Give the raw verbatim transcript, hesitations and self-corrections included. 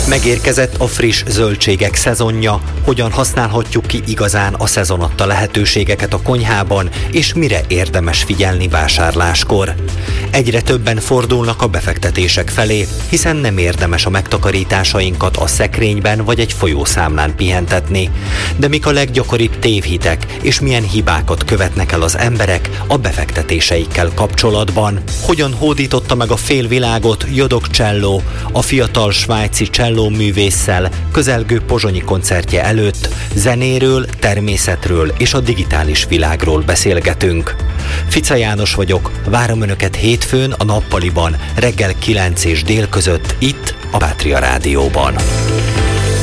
Megérkezett a friss zöldségek szezonja, hogyan használhatjuk ki igazán a szezon adta lehetőségeket a konyhában, és mire érdemes figyelni vásárláskor. Egyre többen fordulnak a befektetések felé, hiszen nem érdemes a megtakarításainkat a szekrényben vagy egy folyószámlán pihentetni. De mik a leggyakoribb tévhitek, és milyen hibákat követnek el az emberek a befektetéseikkel kapcsolatban? Hogyan hódította meg a félvilágot Jodok Cselló, a fiatal svájci csellóművésszel közelgő pozsonyi koncertje előtt zenéről, természetről és a digitális világról beszélgetünk. Fica János vagyok, várom Önöket hétfőn a Nappaliban reggel kilenc és dél között itt a Pátria Rádióban.